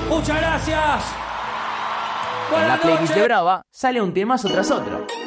Muchas gracias. En la Buenas playlist noches. de Brava sale un temazo tras otro.